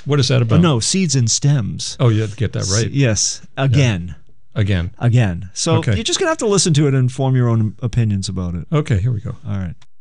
What is that about? No, Seeds and Stems. Oh, you have to get that right. Yes, again. Again. So you're just going to have to listen to it and form your own opinions about it. Okay, here we go. All right.